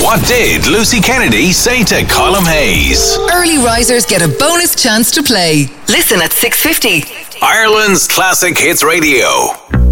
What did Lucy Kennedy say to Colm Hayes? Early risers get a bonus chance to play. Listen at 6:50. Ireland's Classic Hits Radio.